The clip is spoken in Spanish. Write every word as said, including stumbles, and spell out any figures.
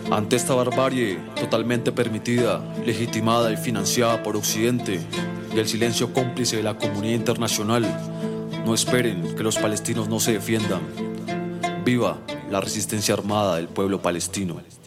Ante esta barbarie totalmente permitida, legitimada y financiada por Occidente y el silencio cómplice de la comunidad internacional, no esperen que los palestinos no se defiendan. ¡Viva la resistencia armada del pueblo palestino!